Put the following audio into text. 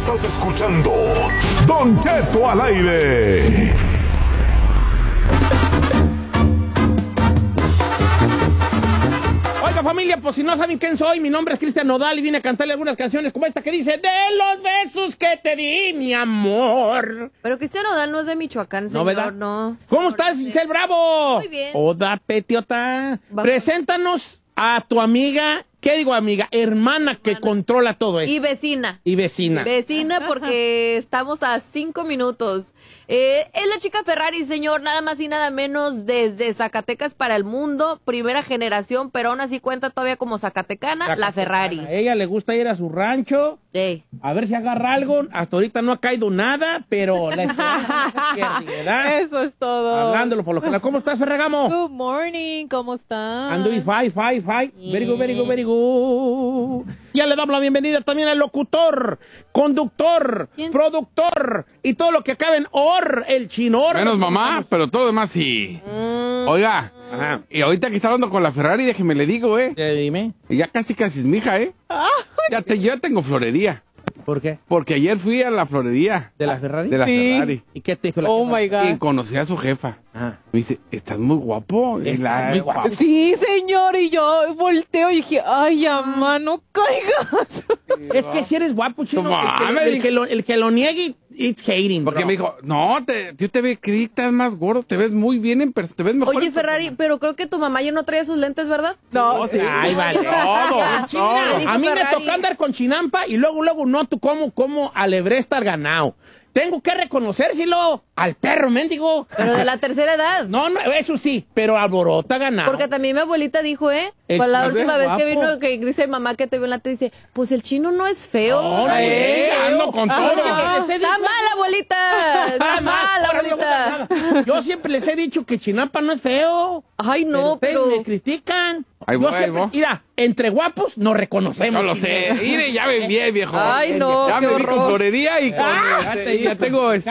Estás escuchando Don Cheto al aire. Oiga, familia, pues si no saben quién soy, mi nombre es Cristian Nodal y vine a cantarle algunas canciones como esta que dice: de los besos que te di, mi amor. Pero Cristian Nodal no es de Michoacán, señor, ¿verdad? no. ¿Cómo estás, Giselle Bravo? Muy bien. Oda Petiota. Bajo. Preséntanos a tu amiga, ¿qué digo amiga? Hermana que controla todo esto. Y vecina. Y vecina. Vecina porque estamos a 5 minutos. Es la chica Ferrari, señor, nada más y nada menos desde Zacatecas para el mundo, primera generación, pero aún así cuenta todavía como zacatecana, la Ferrari. A ella le gusta ir a su rancho, a ver si agarra algo. Hasta ahorita no ha caído nada, pero la esperanza no se pierde, ¿verdad? Eso es todo. Hablándolo por lo general. ¿Cómo estás, Ferragamo? Good morning, ¿cómo están? I'm doing fine. Very good. Ya le damos la bienvenida también al locutor, conductor, productor y todo lo que acabe en or, el chinor. Menos mamá, pero todo demás sí. Oiga, y ahorita que está hablando con la Ferrari, déjeme le digo, Dime. Y ya casi es mi hija, yo ya tengo florería. ¿Por qué? Porque ayer fui a la florería. ¿De la Ferrari? De la Sí. Ferrari. ¿Y qué te dijo la Oh jefa? my God. Y conocí a su jefa. Ajá. Me dice, estás muy guapo. Estás muy guapo. Sí, señor, y yo volteo y dije, ay, amá, no caigas. Es que si eres guapo, chino, No mames. el que lo niegue, it's hating, Porque bro. me dijo, no, yo te veo que estás más gordo, te ves muy bien en persona, te ves mejor Oye, en Ferrari, persona. pero creo que tu mamá ya no traía sus lentes, ¿verdad? No, sí. Ay, vale. Ya, todo. dijo A mí me Ferrari. toca andar con chinampa y luego noto cómo alebré estar ganado. Tengo que reconocérselo al perro, mendigo. Pero de la tercera edad. No, eso sí, pero alborota ganado. Porque también mi abuelita dijo, El fue la chino última es vez que guapo. vino, que dice mamá que te vio en la tele, dice, pues el chino no es feo. Órale, ando con Ah, todo. es que les he Está dicho- mal, abuelita. Está mal, Ahora no me gusta abuelita. nada. Yo siempre les he dicho que Chinampa no es feo. Ay, no, ustedes pero... me critican. Ahí Yo voy, siempre, ahí voy. mira, entre guapos nos reconocemos. No lo sé. Mire, ya ven bien, viejo. Ay, no, Ya qué me vi con horror. florería y con... Ah, ya tengo...